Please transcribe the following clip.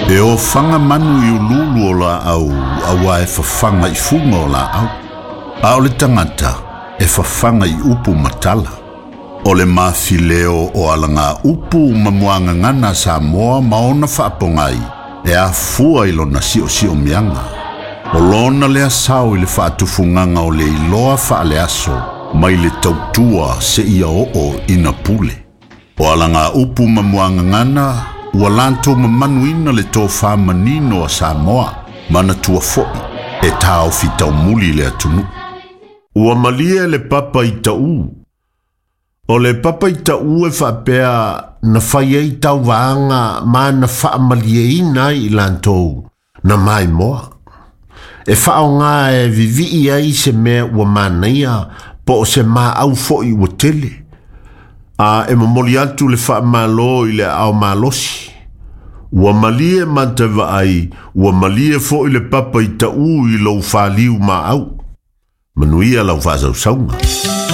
E o fanga manu i ululu o la au, awa e fafanga I funga o la au. A o le tangata, e fafanga I upu matala. O le mafileo o alanga upu mamuanga ngana Samoa maona whaapongai, e a fua ilo na sio mianga. O lona lea sao I le whaatufunganga o le iloa whaale aso, mai le tautua se ia o ina pule. O alanga upu mamuanga ngana, ua lanto mamanuina le tō whamanino a Samoa, mana tua foi, e tāo fitau muli le atunu. Ua malia le papa I tau. O le papa I tau e whapea na whai ei tau waanga ma na whaamalie ina I lantou, na mai moa. E whao ngā e vivi ai se mea ua manaia, po o se mā au foi ua tele. A e mamoli atu le wha malo I le au malosi. Ua malie mantawa ai, ua malie fo I le papa I tau I lau whaliu ma au. Manuia lau whazau saunga.